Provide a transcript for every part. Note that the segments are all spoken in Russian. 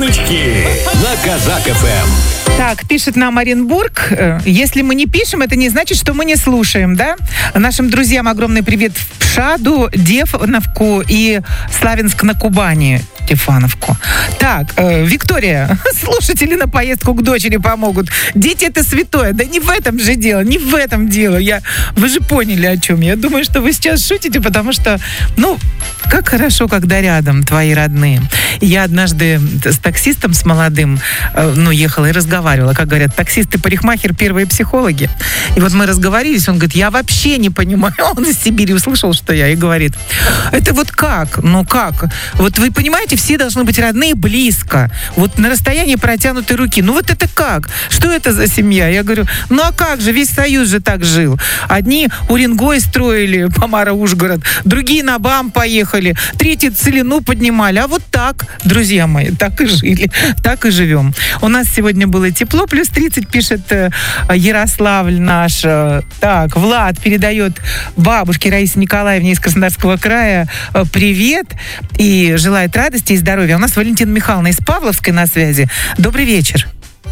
Уточки на Казак ФМ. Так, пишет нам Оренбург. Если мы не пишем, это не значит, что мы не слушаем, да? Нашим друзьям огромный привет в Пшаду, Дефановку и Славянск на Кубани. Стефановку. Так, Виктория, слушатели на поездку к дочери помогут. Дети — это святое. Да не в этом же дело, не в этом дело. Вы же поняли, о чем я. Думаю, что вы сейчас шутите, потому что, как хорошо, когда рядом твои родные. Я однажды с таксистом, с молодым, ехала и разговаривала. Как говорят, таксисты, парикмахер, первые психологи. И вот мы разговорились, он говорит, я вообще не понимаю. Он из Сибири услышал, что я, и говорит, это вот как? Как? Вот вы понимаете, все должны быть родные близко. Вот на расстоянии протянутой руки. Вот это как? Что это за семья? Я говорю, а как же? Весь Союз же так жил. Одни Уренгой строили, Помара-Ужгород, другие на БАМ поехали, третьи Целину поднимали. А вот так, друзья мои, так и жили, так и живем. У нас сегодня было тепло, плюс 30, пишет Ярославль наш. Так, Влад передает бабушке Раисе Николаевне из Краснодарского края привет и желает радости и здоровья. У нас Валентина Михайловна из Павловской на связи. Добрый вечер.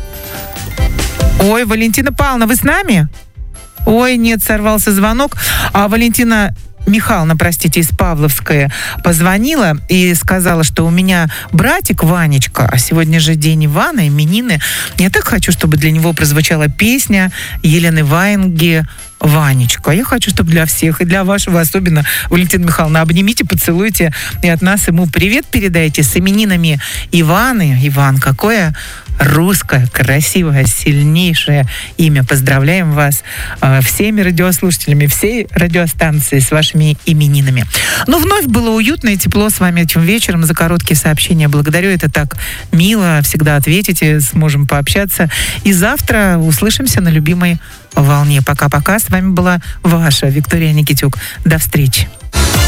Ой, Валентина Павловна, вы с нами? Ой, нет, сорвался звонок. А Валентина Михайловна, простите, из Павловской позвонила и сказала, что у меня братик Ванечка, а сегодня же день Ивана, именины. Я так хочу, чтобы для него прозвучала песня Елены Ваенги «Ванечка». Я хочу, чтобы для всех, и для вашего особенно, Валентина Михайловна, обнимите, поцелуйте, и от нас ему привет передайте с именинами Иваны. Иван, какое русское, красивое, сильнейшее имя. Поздравляем вас всеми радиослушателями, всей радиостанции с вашими именинами. Вновь было уютно и тепло с вами этим вечером. За короткие сообщения благодарю. Это так мило. Всегда ответите, сможем пообщаться. И завтра услышимся на любимой волне. Пока-пока. С вами была ваша Виктория Никитюк. До встречи.